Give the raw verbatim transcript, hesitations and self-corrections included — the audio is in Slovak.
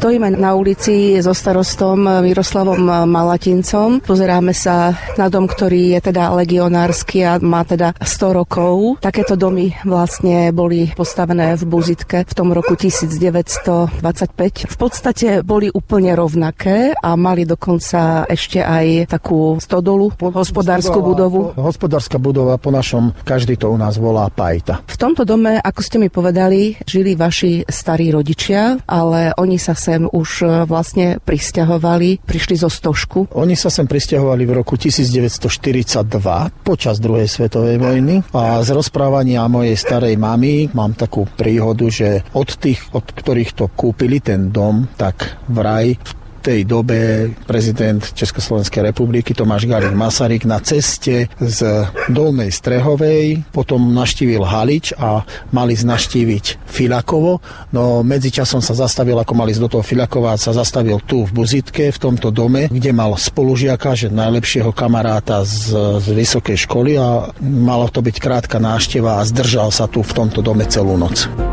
Stojíme na ulici so starostom Miroslavom Malatincom. Pozeráme sa na dom, ktorý je teda legionársky a má teda sto rokov. Takéto domy vlastne boli postavené v Buzitke v tom roku devätnásťstodvadsaťpäť. V podstate boli úplne rovnaké a mali dokonca ešte aj takú stodolu, hospodárskú budovu. Hospodárska budova, po našom, každý to u nás volá pajta. V tomto dome, ako ste mi povedali, žili vaši starí rodičia, ale oni sa sem už vlastne prisťahovali, prišli zo Stožku. Oni sa sem prisťahovali v roku devätnásťstoštyridsaťdva počas druhej svetovej vojny a z rozprávania mojej starej mamy mám takú príhodu, že od tých, od ktorých to kúpili ten dom, tak vraj v tej dobe prezident Československej republiky Tomáš Garrigue Masaryk na ceste z Dolnej Strehovej potom navštívil Halič a mali navštíviť Filakovo, no medzičasom sa zastavil, ako mali ísť do toho Filakova, sa zastavil tu v Buzitke, v tomto dome, kde mal spolužiaka, že najlepšieho kamaráta z, z vysokej školy a mala to byť krátka návšteva a zdržal sa tu v tomto dome celú noc.